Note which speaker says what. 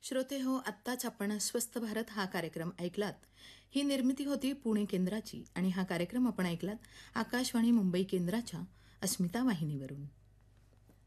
Speaker 1: श्रोते हो, आत्ताच आपण स्वस्थ भारत हा कार्यक्रम ऐकलात. ही निर्मिती होती पुणे केंद्राची आणि हा कार्यक्रम आपण ऐकलात आकाशवाणी मुंबई केंद्राच्या अस्मिता वाहिनीवरून.